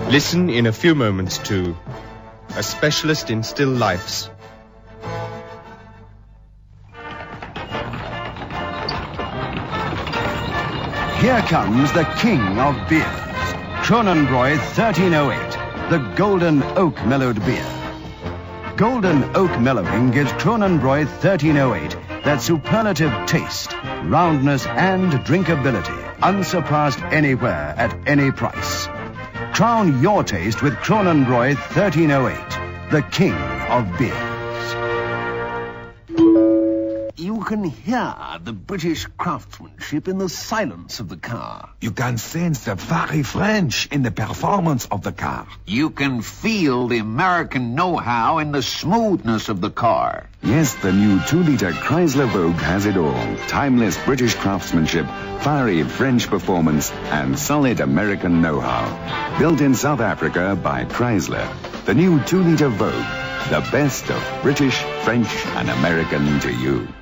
Listen in a few moments to a specialist in still lifes. Here comes the king of beers, Kronenbräu 1308, the Golden Oak Mellowed Beer. Golden Oak Mellowing gives Kronenbräu 1308 that superlative taste, roundness, and drinkability unsurpassed anywhere at any price. Crown your taste with Kronenbräu 1308, the king of beers. You can hear the British craftsmanship in the silence of the car. You can sense the very French in the performance of the car. You can feel the American know-how in the smoothness of the car. Yes, the new 2-liter Chrysler Vogue has it all. Timeless British craftsmanship, fiery French performance, and solid American know-how. Built in South Africa by Chrysler. The new 2-liter Vogue. The best of British, French, and American to you.